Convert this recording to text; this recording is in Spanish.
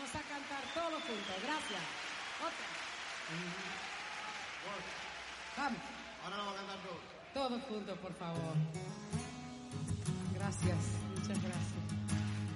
Vamos a cantar todos juntos. Gracias. Otra. Vamos. Ahora vamos a cantar todos. Todos juntos, por favor. Gracias. Muchas gracias.